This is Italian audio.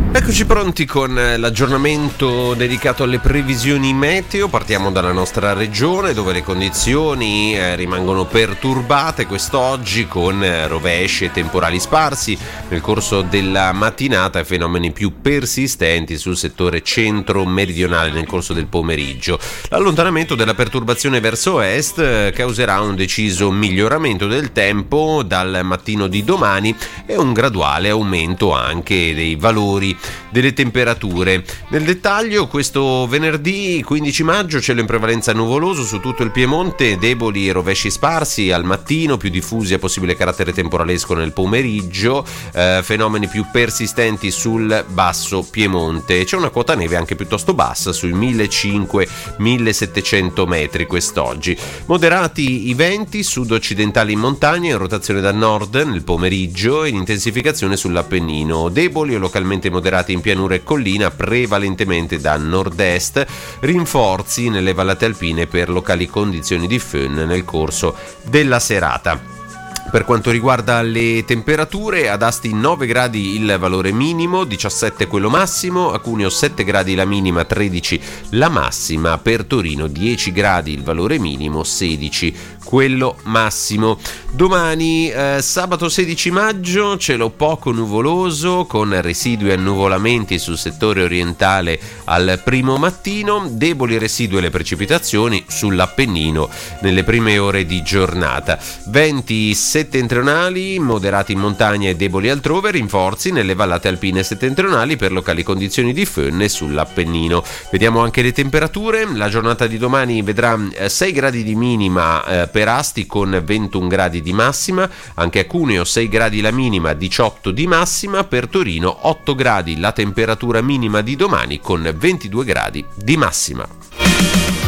Eccoci pronti con l'aggiornamento dedicato alle previsioni meteo. Partiamo dalla nostra regione, dove le condizioni rimangono perturbate quest'oggi, con rovesci e temporali sparsi nel corso della mattinata e fenomeni più persistenti sul settore centro-meridionale nel corso del pomeriggio. L'allontanamento della perturbazione verso est causerà un deciso miglioramento del tempo dal mattino di domani e un graduale aumento anche dei valori delle temperature. Nel dettaglio, questo venerdì 15 maggio cielo in prevalenza nuvoloso su tutto il Piemonte, deboli rovesci sparsi al mattino, più diffusi a possibile carattere temporalesco nel pomeriggio, fenomeni più persistenti sul basso Piemonte. C'è una quota neve anche piuttosto bassa sui 1500-1700 metri quest'oggi. Moderati i venti sud-occidentali in montagna, in rotazione da nord nel pomeriggio e in intensificazione sull'Appennino, deboli o localmente moderati in pianura e collina, prevalentemente da nord-est, rinforzi nelle vallate alpine per locali condizioni di fön nel corso della serata. Per quanto riguarda le temperature, ad Asti 9 gradi il valore minimo, 17 quello massimo, a Cuneo 7 gradi la minima, 13 la massima, per Torino 10 gradi il valore minimo, 16 quello massimo. Domani sabato 16 maggio cielo poco nuvoloso con residui annuvolamenti sul settore orientale al primo mattino, deboli residui e le precipitazioni sull'Appennino nelle prime ore di giornata. Venti settentrionali moderati in montagna e deboli altrove, rinforzi nelle vallate alpine settentrionali per locali condizioni di fön sull'Appennino. Vediamo anche le temperature. La giornata di domani vedrà 6 gradi di minima per Asti con 21 gradi di massima, anche a Cuneo 6 gradi la minima, 18 di massima, per Torino 8 gradi la temperatura minima di domani con 22 gradi di massima.